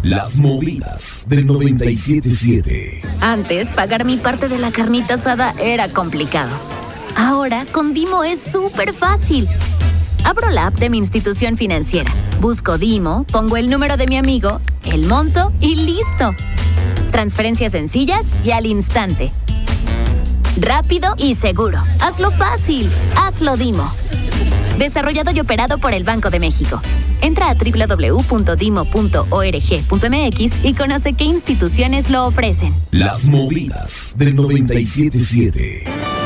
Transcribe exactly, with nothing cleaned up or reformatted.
Las movidas del noventa y siete siete. Antes, pagar mi parte de la carnita asada era complicado. Ahora, con Dimo es súper fácil. Abro la app de mi institución financiera, busco Dimo, pongo el número de mi amigo, el monto y ¡listo! Transferencias sencillas y al instante. Rápido y seguro. Hazlo fácil. Hazlo Dimo. Desarrollado y operado por el Banco de México. Entra a doble u doble u doble u punto dimo punto org punto m x y conoce qué instituciones lo ofrecen. Las movidas del noventa y siete siete.